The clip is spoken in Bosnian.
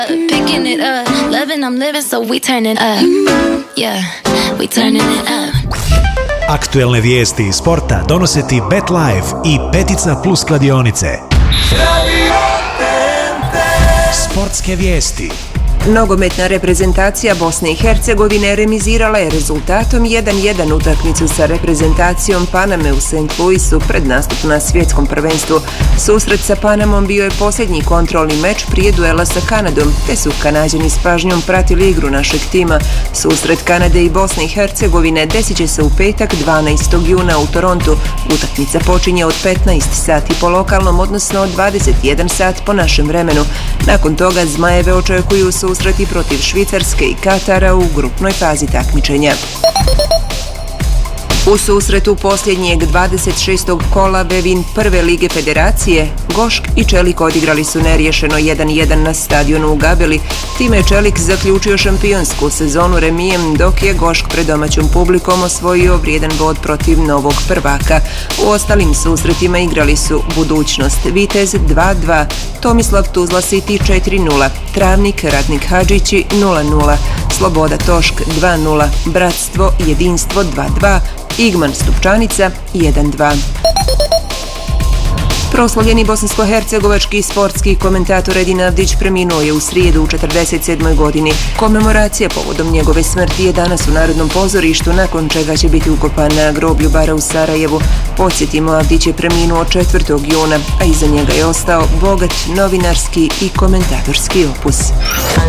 Picking it up, loving, I'm living, so we turning up. Yeah, we turning it up. Aktuelne vijesti iz sporta donose ti BetLife i Petica Plus kladionice. Sportske vijesti. Nogometna reprezentacija Bosne i Hercegovine remizirala je rezultatom 1:1 utakmicu sa reprezentacijom Paname u St. Louisu pred nastup na svjetskom prvenstvu. Susret sa Panamom bio je posljednji kontrolni meč prije duela sa Kanadom, te su Kanađani s pažnjom pratili igru našeg tima. Susret Kanade i Bosne i Hercegovine desit će se u petak 12. juna u Torontu. Utakmica počinje od 15 sati po lokalnom, odnosno od 21 sat po našem vremenu. Nakon toga Zmajeve očekuju susreti protiv Švicarske i Katara u grupnoj fazi takmičenja. U susretu posljednjeg 26. kola Bevin prve lige federacije, Gošk i Čelik odigrali su neriješeno 1:1 na stadionu u Gabeli. Time je Čelik zaključio šampionsku sezonu remijem, dok je Gošk pred domaćom publikom osvojio vrijedan bod protiv novog prvaka. U ostalim susretima igrali su Budućnost Vitez 2:2, Tomislav Tuzla City 4:0, Travnik Ratnik Hadžići 0:0, Sloboda Tošk 2:0, Bratstvo Jedinstvo 2:2, Igman Stupčanica 1:2. Proslavljeni bosansko-hercegovački sportski komentator Edin Avdić preminuo je u srijedu u 47. godini. Komemoracija povodom njegove smrti je danas u Narodnom pozorištu, nakon čega će biti ukopan na groblju Bara u Sarajevu. Podsjetimo, Avdić je preminuo 4. juna, a iza njega je ostao bogat novinarski i komentatorski opus.